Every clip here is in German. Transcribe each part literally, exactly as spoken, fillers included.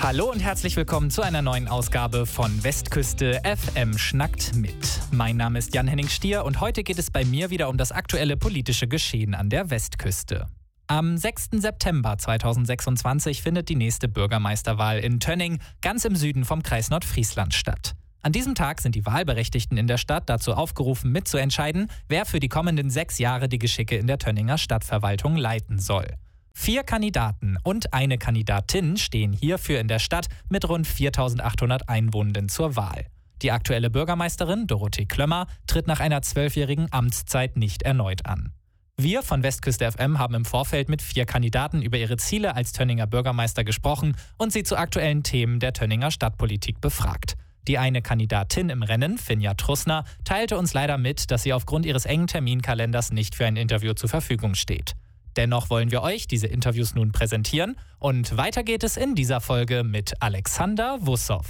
Hallo und herzlich willkommen zu einer neuen Ausgabe von Westküste F M schnackt mit. Mein Name ist Jan-Henning Stier und heute geht es bei mir wieder um das aktuelle politische Geschehen an der Westküste. Am sechsten September zweitausendsechsundzwanzig findet die nächste Bürgermeisterwahl in Tönning, ganz im Süden vom Kreis Nordfriesland, statt. An diesem Tag sind die Wahlberechtigten in der Stadt dazu aufgerufen, mitzuentscheiden, wer für die kommenden sechs Jahre die Geschicke in der Tönninger Stadtverwaltung leiten soll. Vier Kandidaten und eine Kandidatin stehen hierfür in der Stadt mit rund viertausendachthundert Einwohnenden zur Wahl. Die aktuelle Bürgermeisterin, Dorothee Klömmer, tritt nach einer zwölfjährigen Amtszeit nicht erneut an. Wir von Westküste F M haben im Vorfeld mit vier Kandidaten über ihre Ziele als Tönninger Bürgermeister gesprochen und sie zu aktuellen Themen der Tönninger Stadtpolitik befragt. Die eine Kandidatin im Rennen, Finja Trussner, teilte uns leider mit, dass sie aufgrund ihres engen Terminkalenders nicht für ein Interview zur Verfügung steht. Dennoch wollen wir euch diese Interviews nun präsentieren und weiter geht es in dieser Folge mit Alexander Wussow.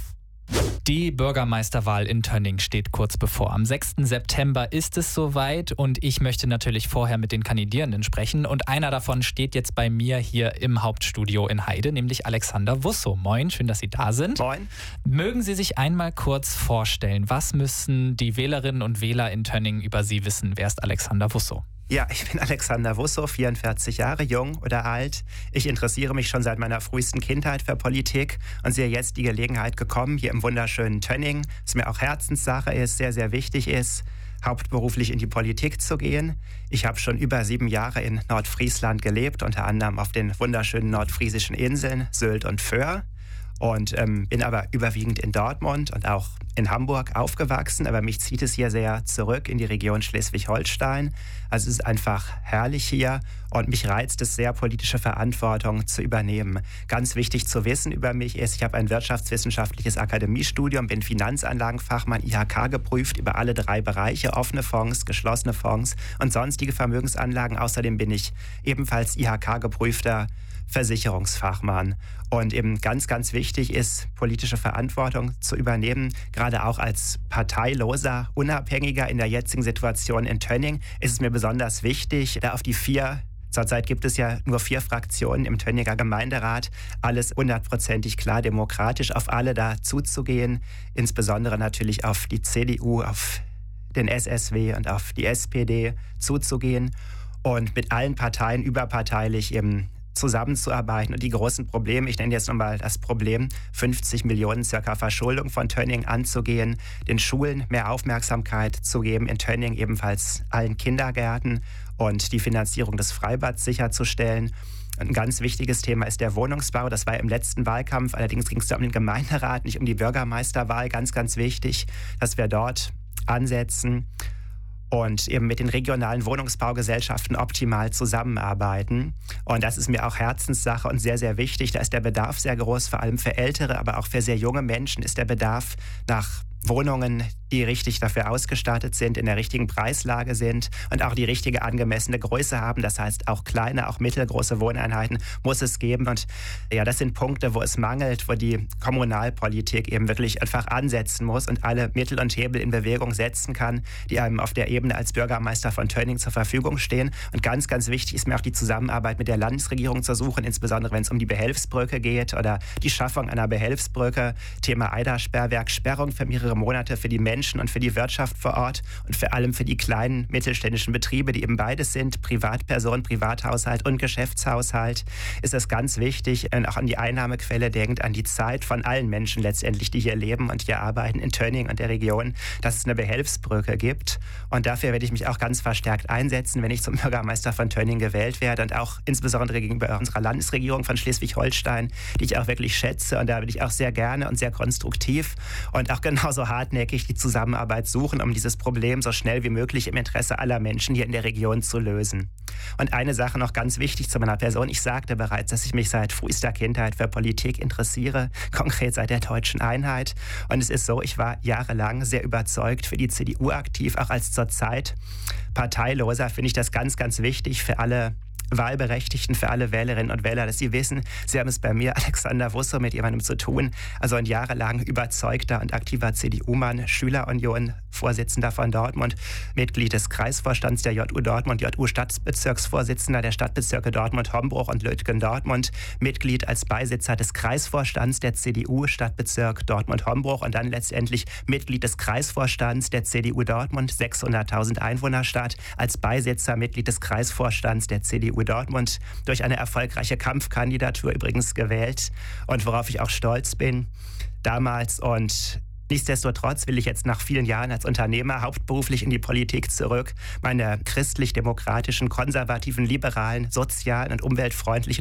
Die Bürgermeisterwahl in Tönning steht kurz bevor. Am sechsten September ist es soweit und ich möchte natürlich vorher mit den Kandidierenden sprechen. Und einer davon steht jetzt bei mir hier im Hauptstudio in Heide, nämlich Alexander Wussow. Moin, schön, dass Sie da sind. Moin. Mögen Sie sich einmal kurz vorstellen, was müssen die Wählerinnen und Wähler in Tönning über Sie wissen? Wer ist Alexander Wussow? Ja, ich bin Alexander Wussow, vierundvierzig Jahre, jung oder alt. Ich interessiere mich schon seit meiner frühesten Kindheit für Politik und sehe jetzt die Gelegenheit gekommen, hier im wunderschönen Tönning, was mir auch Herzenssache ist, sehr, sehr wichtig ist, hauptberuflich in die Politik zu gehen. Ich habe schon über sieben Jahre in Nordfriesland gelebt, unter anderem auf den wunderschönen nordfriesischen Inseln Sylt und Föhr. Und ähm, bin aber überwiegend in Dortmund und auch in Hamburg aufgewachsen. Aber mich zieht es hier sehr zurück in die Region Schleswig-Holstein. Also es ist einfach herrlich hier und mich reizt es sehr, politische Verantwortung zu übernehmen. Ganz wichtig zu wissen über mich ist, ich habe ein wirtschaftswissenschaftliches Akademiestudium, bin Finanzanlagenfachmann, I H K geprüft über alle drei Bereiche, offene Fonds, geschlossene Fonds und sonstige Vermögensanlagen. Außerdem bin ich ebenfalls I H K geprüfter Versicherungsfachmann. Und eben ganz, ganz wichtig ist, politische Verantwortung zu übernehmen, gerade auch als parteiloser Unabhängiger in der jetzigen Situation in Tönning ist es mir besonders wichtig, da auf die vier, zurzeit gibt es ja nur vier Fraktionen im Tönninger Gemeinderat, alles hundertprozentig klar demokratisch, auf alle da zuzugehen, insbesondere natürlich auf die C D U, auf den S S W und auf die S P D zuzugehen und mit allen Parteien überparteilich eben zusammenzuarbeiten und die großen Probleme, ich nenne jetzt nochmal das Problem, fünfzig Millionen circa Verschuldung von Tönning anzugehen, den Schulen mehr Aufmerksamkeit zu geben, in Tönning ebenfalls allen Kindergärten und die Finanzierung des Freibads sicherzustellen. Ein ganz wichtiges Thema ist der Wohnungsbau. Das war im letzten Wahlkampf, allerdings ging es da um den Gemeinderat, nicht um die Bürgermeisterwahl. Ganz, ganz wichtig, dass wir dort ansetzen und eben mit den regionalen Wohnungsbaugesellschaften optimal zusammenarbeiten. Und das ist mir auch Herzenssache und sehr, sehr wichtig. Da ist der Bedarf sehr groß, vor allem für ältere, aber auch für sehr junge Menschen ist der Bedarf nach Wohnungen, die richtig dafür ausgestattet sind, in der richtigen Preislage sind und auch die richtige angemessene Größe haben. Das heißt, auch kleine, auch mittelgroße Wohneinheiten muss es geben. Und ja, das sind Punkte, wo es mangelt, wo die Kommunalpolitik eben wirklich einfach ansetzen muss und alle Mittel und Hebel in Bewegung setzen kann, die einem auf der Ebene als Bürgermeister von Tönning zur Verfügung stehen. Und ganz, ganz wichtig ist mir auch die Zusammenarbeit mit der Landesregierung zu suchen, insbesondere wenn es um die Behelfsbrücke geht oder die Schaffung einer Behelfsbrücke. Thema Eider-Sperrwerk, Sperrung für mehrere Monate für die Menschen und für die Wirtschaft vor Ort und vor allem für die kleinen mittelständischen Betriebe, die eben beides sind, Privatperson, Privathaushalt und Geschäftshaushalt, ist es ganz wichtig, wenn man auch an die Einnahmequelle denkt, an die Zeit von allen Menschen letztendlich, die hier leben und hier arbeiten in Tönning und der Region, dass es eine Behelfsbrücke gibt. Und dafür werde ich mich auch ganz verstärkt einsetzen, wenn ich zum Bürgermeister von Tönning gewählt werde und auch insbesondere gegenüber unserer Landesregierung von Schleswig-Holstein, die ich auch wirklich schätze und da bin ich auch sehr gerne und sehr konstruktiv und auch genauso hartnäckig die Zusammenarbeit suchen, um dieses Problem so schnell wie möglich im Interesse aller Menschen hier in der Region zu lösen. Und eine Sache noch ganz wichtig zu meiner Person. Ich sagte bereits, dass ich mich seit frühester Kindheit für Politik interessiere, konkret seit der Deutschen Einheit. Und es ist so, ich war jahrelang sehr überzeugt für die C D U aktiv, auch als zurzeit Parteiloser finde ich das ganz, ganz wichtig für alle Wahlberechtigten, für alle Wählerinnen und Wähler, dass sie wissen, sie haben es bei mir, Alexander Wussow, mit jemandem zu tun, also ein jahrelang überzeugter und aktiver C D U-Mann, Schülerunion Vorsitzender von Dortmund, Mitglied des Kreisvorstands der J U Dortmund, J U-Stadtbezirksvorsitzender der Stadtbezirke Dortmund, Hombruch und Lütgendortmund, Mitglied als Beisitzer des Kreisvorstands der C D U Stadtbezirk Dortmund-Hombruch und dann letztendlich Mitglied des Kreisvorstands der C D U Dortmund, sechshunderttausend Einwohnerstadt, als Beisitzer Mitglied des Kreisvorstands der C D U Dortmund, durch eine erfolgreiche Kampfkandidatur übrigens gewählt und worauf ich auch stolz bin damals. Und nichtsdestotrotz will ich jetzt nach vielen Jahren als Unternehmer hauptberuflich in die Politik zurück, meine christlich-demokratischen, konservativen, liberalen, sozialen und umweltfreundlichen